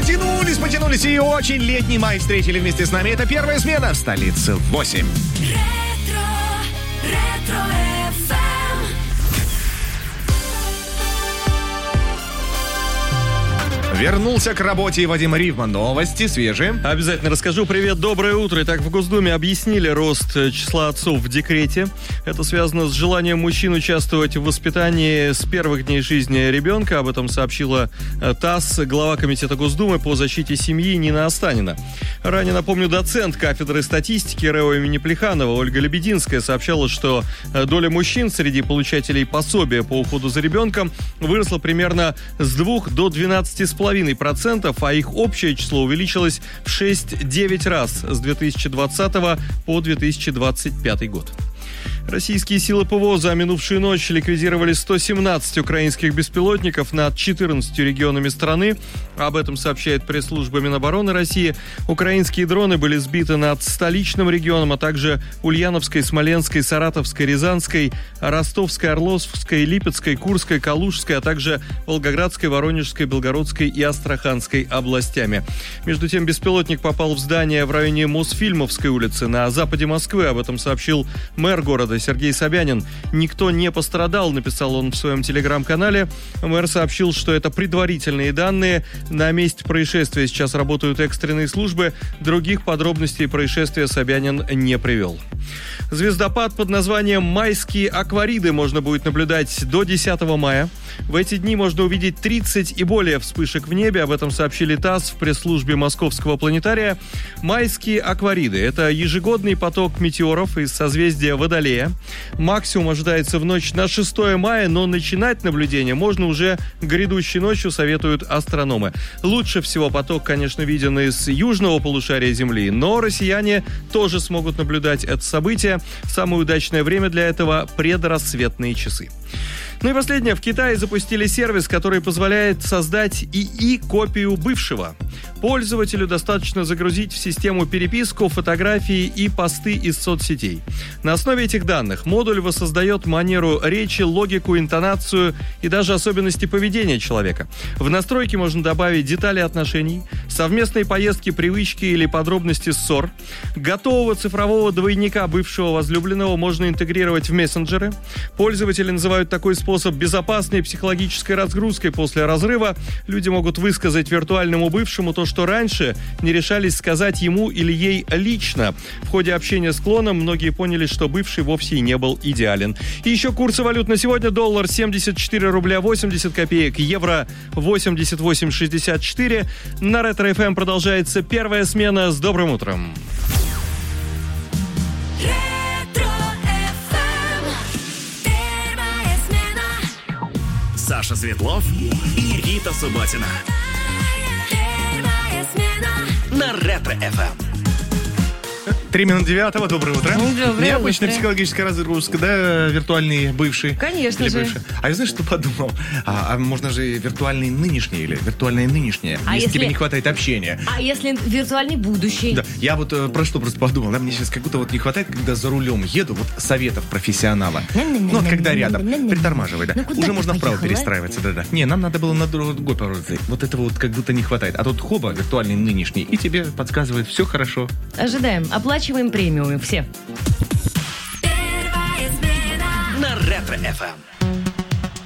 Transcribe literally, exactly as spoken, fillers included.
потянулись, потянулись и очень летний май встретили вместе с нами. Это первая смена в столице восемь. Ретро, ретро-эф эм. Вернулся к работе Вадим Ривман. Новости свежие. Обязательно расскажу. Привет, доброе утро. Итак, в Госдуме объяснили рост числа отцов в декрете. Это связано с желанием мужчин участвовать в воспитании с первых дней жизни ребенка. Об этом сообщила ТАСС, глава Комитета Госдумы по защите семьи Нина Останина. Ранее, напомню, доцент кафедры статистики РЭО имени Плеханова Ольга Лебединская сообщала, что доля мужчин среди получателей пособия по уходу за ребенком выросла примерно с двух до двенадцати с половиной процентов, а их общее число увеличилось в шесть-девять раз с две тысячи двадцатого по две тысячи двадцать пятый год. Российские силы ПВО за минувшую ночь ликвидировали сто семнадцать украинских беспилотников над четырнадцатью регионами страны. Об этом сообщает пресс-служба Минобороны России. Украинские дроны были сбиты над столичным регионом, а также Ульяновской, Смоленской, Саратовской, Рязанской, Ростовской, Орловской, Липецкой, Курской, Калужской, а также Волгоградской, Воронежской, Белгородской и Астраханской областями. Между тем, беспилотник попал в здание в районе Мосфильмовской улицы на западе Москвы. Об этом сообщил мэр города Сергей Собянин. Никто не пострадал, написал он в своем телеграм-канале. Мэр сообщил, что это предварительные данные. На месте происшествия сейчас работают экстренные службы. Других подробностей происшествия Собянин не привел. Звездопад под названием «Майские аквариды» можно будет наблюдать до десятого мая. В эти дни можно увидеть тридцать и более вспышек в небе. Об этом сообщили ТАСС в пресс-службе Московского планетария. Майские аквариды – это ежегодный поток метеоров из созвездия Водолея. Максимум ожидается в ночь на шестое мая, но начинать наблюдение можно уже грядущей ночью, советуют астрономы. Лучше всего поток, конечно, виден из южного полушария Земли, но россияне тоже смогут наблюдать это событие. Самое удачное время для этого – предрассветные часы. Ну и последнее. В Китае запустили сервис, который позволяет создать ИИ-копию бывшего. Пользователю достаточно загрузить в систему переписку, фотографии и посты из соцсетей. На основе этих данных модуль воссоздает манеру речи, логику, интонацию и даже особенности поведения человека. В настройки можно добавить детали отношений, совместные поездки, привычки или подробности ссор. Готового цифрового двойника бывшего возлюбленного можно интегрировать в мессенджеры. Пользователи называют такой способ безопасной психологической разгрузкой после разрыва. Люди могут высказать виртуальному бывшему то, что раньше не решались сказать ему или ей лично. В ходе общения с клоном многие поняли, что бывший вовсе и не был идеален. И еще курсы валют на сегодня. Доллар семьдесят четыре рубля восемьдесят копеек, евро восемьдесят восемь шестьдесят четыре. На Ретро-эф эм продолжается первая смена. С добрым утром. Саша Светлов и Рита Субботина. На Ретро-эф эм. Три минуты девятого, доброе утро. Доброе Необычная утро. психологическая разгрузка, да, виртуальный бывший. Конечно или же. бывший. А я знаешь, что подумал? А, а можно же виртуальный нынешний или виртуальное нынешнее, А если, если- тебе не хватает общения. А если виртуальный будущий? Да, я вот э, про что просто подумал, да, мне сейчас как будто вот не хватает, когда за рулем еду, вот советов профессионала. Ну вот когда рядом, притормаживай, да. Ну, куда Уже ты можно вправо поехала? перестраиваться, да-да. Не, нам надо было на другой поворот. Вот этого вот как будто не хватает. А тут хоба, виртуальный нынешний, и тебе подсказывает, все хорошо. Ожидаем. Оплачиваем премиум. Все. На Ретро-эф эм.